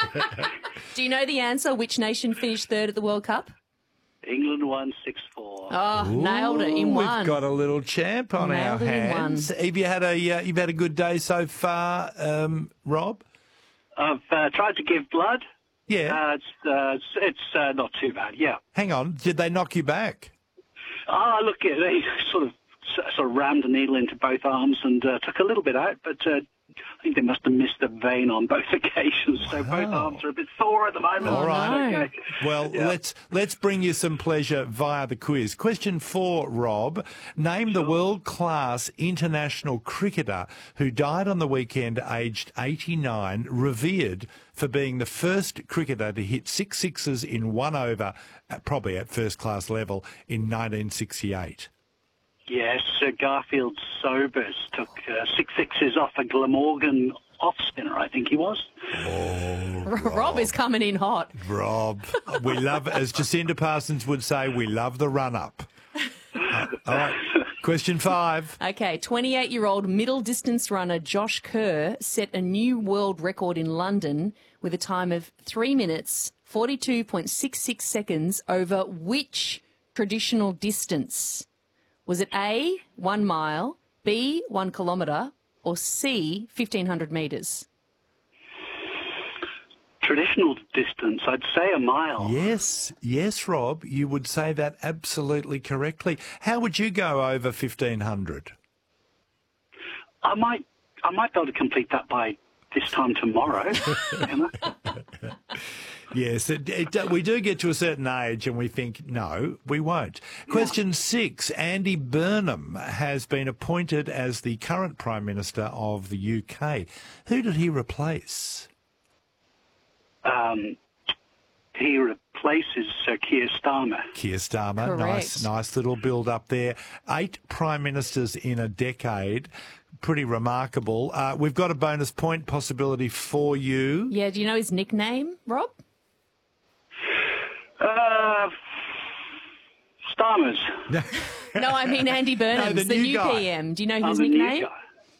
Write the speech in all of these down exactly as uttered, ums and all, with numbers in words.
Do you know the answer? Which nation finished third at the World Cup? England won six four. Oh, Ooh, nailed it in one. We've got a little champ on nailed our it hands. Have you had a uh, you've had a good day so far, um, Rob? I've uh, tried to give blood. Yeah. Uh, it's uh, it's, it's uh, not too bad. Yeah. Hang on, did they knock you back? Ah, look, they sort of sort of rammed a needle into both arms and uh, took a little bit out, but uh, I think they must have missed a vein on both occasions, so Wow. both arms are a bit sore at the moment. All right. no. Okay. Well, Yeah. let's let's bring you some pleasure via the quiz. Question four, Rob. Name the world-class international cricketer who died on the weekend aged eighty-nine, revered for being the first cricketer to hit six sixes in one over, uh, probably at first-class level, in nineteen sixty-eight. Yes, uh, Garfield Sobers took uh, six sixes off a Glamorgan off-spinner, I think he was. Oh, Rob. Rob is coming in hot. Rob, we love, as Jacinda Parsons would say, we love the run-up. Uh, all right, question five. Okay, twenty-eight-year-old middle distance runner Josh Kerr set a new world record in London with a time of three minutes, forty-two point six six seconds over which traditional distance? Was it A, one mile, B, one kilometre, or C, fifteen hundred metres? Traditional distance, I'd say a mile. Yes, yes, Rob, you would say that absolutely correctly. How would you go over fifteen hundred? I might, I might be able to complete that by this time tomorrow. Emma. Yes, it, it, we do get to a certain age and we think, no, we won't. Question six, Andy Burnham has been appointed as the current Prime Minister of the U K. Who did he replace? Um, he replaces Sir Keir Starmer. Keir Starmer, Correct. nice, nice little build-up there. Eight Prime Ministers in a decade. Pretty remarkable. Uh, we've got a bonus point possibility for you. Yeah, do you know his nickname, Rob? Uh, Starmers. No, I mean Andy Burnham, the the, new new guy. P M. Do you know I'm his the new nickname? guy.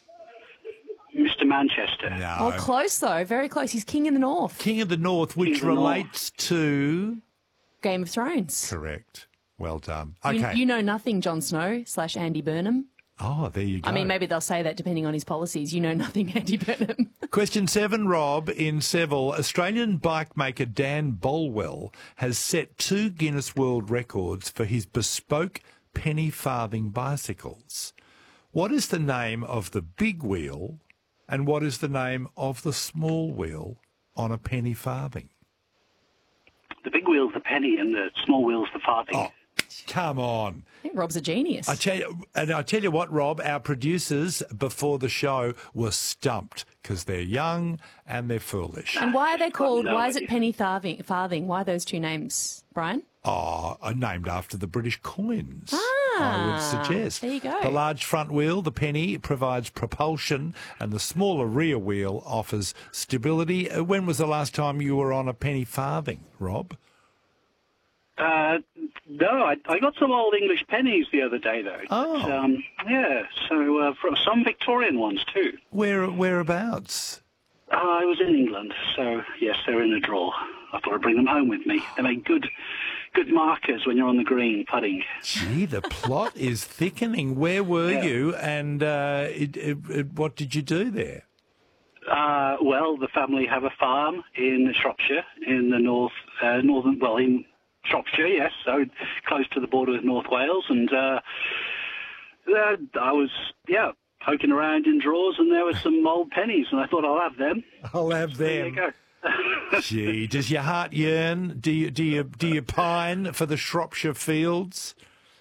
Mister Manchester. No. Oh, close though, very close. He's King of the North. King of the North, which King of the North. relates to... Game of Thrones. Correct. Well done. You, Okay. you know nothing, Jon Snow slash Andy Burnham. Oh, there you go. I mean, maybe they'll say that depending on his policies. You know nothing, Andy Burnham. Question seven, Rob, in Seville. Australian bike maker Dan Bolwell has set two Guinness World Records for his bespoke penny farthing bicycles. What is the name of the big wheel and what is the name of the small wheel on a penny farthing? The big wheel's the penny and the small wheel's the farthing. Oh, come on. I think Rob's a genius. I tell you, and I tell you what, Rob, our producers before the show were stumped because they're young and they're foolish. And why are they called, no why is it idea. penny farthing, farthing? Why those two names, Brian? Oh, are named after the British coins, I Ah, would suggest. there you go. The large front wheel, the penny, provides propulsion, and the smaller rear wheel offers stability. Uh, When was the last time you were on a penny farthing, Rob? Uh, no, I, I got some old English pennies the other day, though. Oh. But, um, yeah, so uh, from some Victorian ones, too. Where Whereabouts? Uh, I was in England, so, yes, they're in a drawer. I thought I'd bring them home with me. They make good good markers when you're on the green putting. Gee, the plot is thickening. Where were Yeah. you, and uh, it, it, it, what did you do there? Uh, well, the family have a farm in Shropshire, in the north, uh, northern, well, in Shropshire, yes, so close to the border with North Wales, and uh, uh, I was, yeah, poking around in drawers, and there were some old pennies, and I thought I'll have them. I'll have There you them. go. Gee, does your heart yearn? Do you do you do you pine for the Shropshire fields?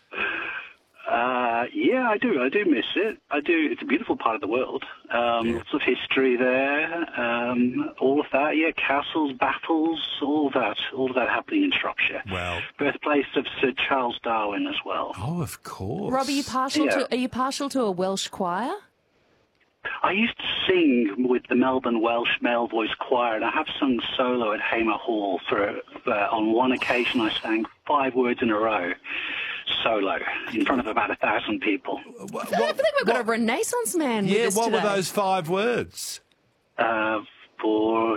Uh, yeah, I do. I do miss it. I do. It's a beautiful part of the world. Um, Yeah. Lots of history there. Um, all of that. Yeah, castles, battles, all of that. All of that happening in Shropshire. Well, Birthplace of Sir Charles Darwin as well. oh, of course. Rob, are you partial Yeah. to, are you partial to a Welsh choir? I used to sing with the Melbourne Welsh Male Voice Choir, and I have sung solo at Hamer Hall. For uh, on one occasion, I sang five words in a row, solo, in front of about a thousand people. What, I think we've got a Renaissance man with yeah, us what today. were those five words? Uh, for